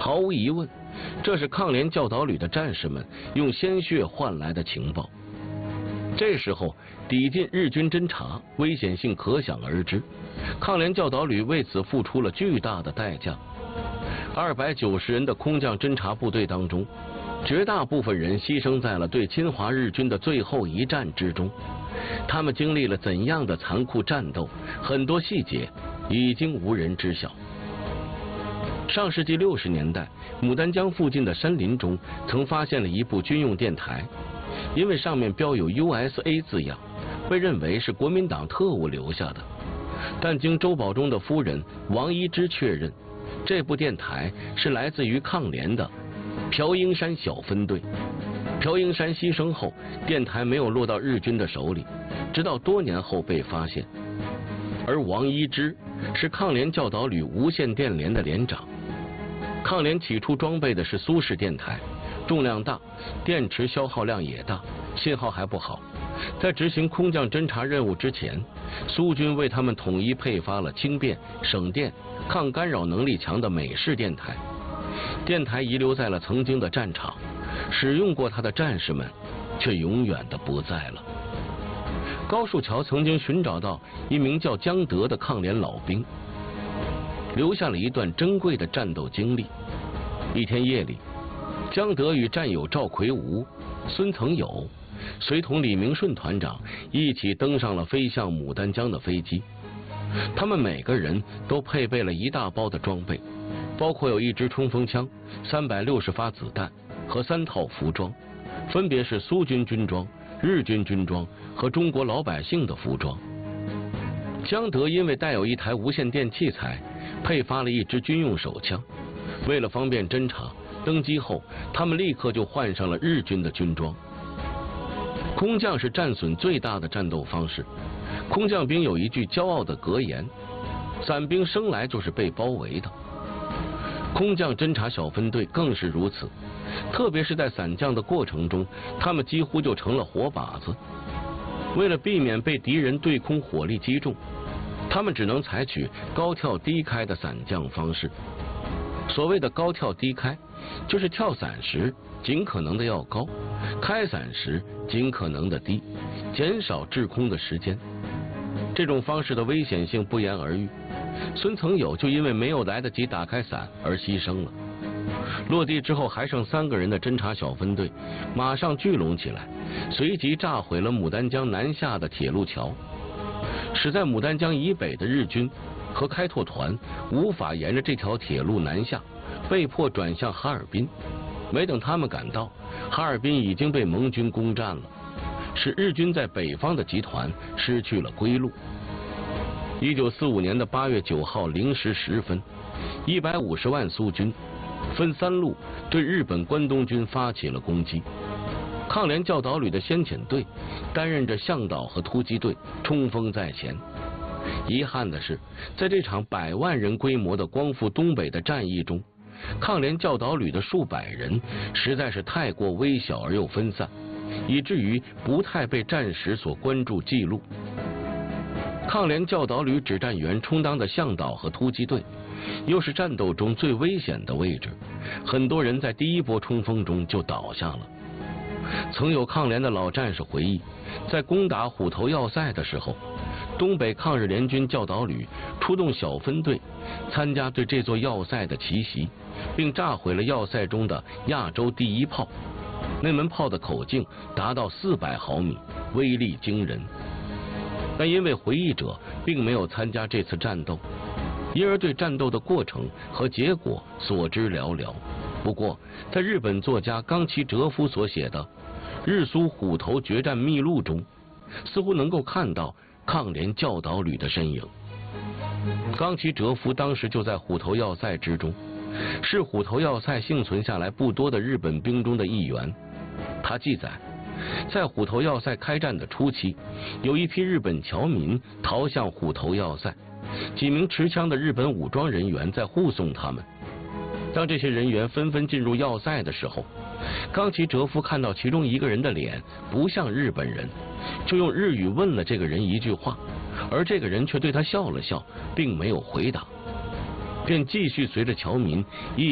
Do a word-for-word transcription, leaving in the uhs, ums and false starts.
毫无疑问，这是抗联教导旅的战士们用鲜血换来的情报。这时候抵近日军侦察，危险性可想而知。抗联教导旅为此付出了巨大的代价。二百九十人的空降侦察部队当中，绝大部分人牺牲在了对侵华日军的最后一战之中。他们经历了怎样的残酷战斗，很多细节已经无人知晓。上世纪六十年代，牡丹江附近的山林中曾发现了一部军用电台，因为上面标有 U S A 字样，被认为是国民党特务留下的。但经周保中的夫人王一之确认，这部电台是来自于抗联的朴英山小分队。朴英山牺牲后，电台没有落到日军的手里，直到多年后被发现。而王一之是抗联教导旅无线电连的连长。抗联起初装备的是苏式电台，重量大，电池消耗量也大，信号还不好。在执行空降侦察任务之前，苏军为他们统一配发了轻便、省电、抗干扰能力强的美式电台。电台遗留在了曾经的战场，使用过它的战士们却永远的不在了。高树桥曾经寻找到一名叫江德的抗联老兵，留下了一段珍贵的战斗经历。一天夜里，江德与战友赵奎吾、孙曾友随同李明顺团长一起登上了飞向牡丹江的飞机。他们每个人都配备了一大包的装备，包括有一支冲锋枪、三百六十发子弹和三套服装，分别是苏军军装、日军军装和中国老百姓的服装。江德因为带有一台无线电器材，配发了一支军用手枪。为了方便侦察，登机后他们立刻就换上了日军的军装。空降是战损最大的战斗方式，空降兵有一句骄傲的格言：伞兵生来就是被包围的。空降侦察小分队更是如此，特别是在伞降的过程中，他们几乎就成了活靶子。为了避免被敌人对空火力击中，他们只能采取高跳低开的伞降方式。所谓的高跳低开，就是跳伞时尽可能的要高，开伞时尽可能的低，减少滞空的时间。这种方式的危险性不言而喻，孙曾友就因为没有来得及打开伞而牺牲了。落地之后还剩三个人的侦察小分队马上聚拢起来，随即炸毁了牡丹江南下的铁路桥，使在牡丹江以北的日军和开拓团无法沿着这条铁路南下，被迫转向哈尔滨。没等他们赶到，哈尔滨已经被盟军攻占了，使日军在北方的集团失去了归路。一九四五年的八月九号零时十分，一百五十万苏军分三路对日本关东军发起了攻击。抗联教导旅的先遣队担任着向导和突击队，冲锋在前。遗憾的是，在这场百万人规模的光复东北的战役中，抗联教导旅的数百人实在是太过微小而又分散，以至于不太被战史所关注记录。抗联教导旅指战员充当的向导和突击队，又是战斗中最危险的位置，很多人在第一波冲锋中就倒下了。曾有抗联的老战士回忆，在攻打虎头要塞的时候，东北抗日联军教导旅出动小分队参加对这座要塞的奇袭，并炸毁了要塞中的亚洲第一炮。那门炮的口径达到四百毫米，威力惊人。但因为回忆者并没有参加这次战斗，因而对战斗的过程和结果所知寥寥。不过，在日本作家冈崎哲夫所写的《日苏虎头决战秘录》中，似乎能够看到抗联教导旅的身影。冈崎哲夫当时就在虎头要塞之中，是虎头要塞幸存下来不多的日本兵中的一员。他记载，在虎头要塞开战的初期，有一批日本侨民逃向虎头要塞，几名持枪的日本武装人员在护送他们。当这些人员纷纷进入要塞的时候，冈崎哲夫看到其中一个人的脸不像日本人，就用日语问了这个人一句话，而这个人却对他笑了笑，并没有回答，便继续随着侨民一